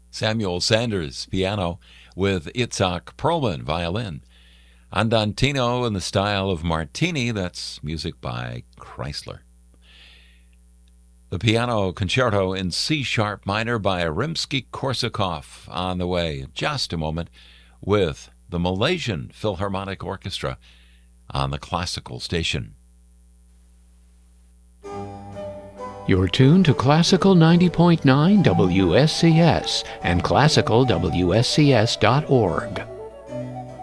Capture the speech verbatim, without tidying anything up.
Samuel Sanders, piano, with Itzhak Perlman, violin. Andantino in the style of Martini, that's music by Chrysler. The piano concerto in C-sharp minor by Rimsky-Korsakov on the way in just a moment with the Malaysian Philharmonic Orchestra on the classical station. You're tuned to Classical ninety point nine W S C S and classical W S C S dot org.